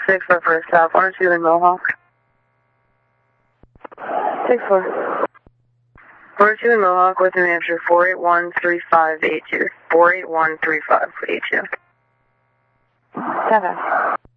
6-4 for a stop. 102 in Mohawk. 6-4. 102 in Mohawk with New Hampshire 4813582. 4813582. 7.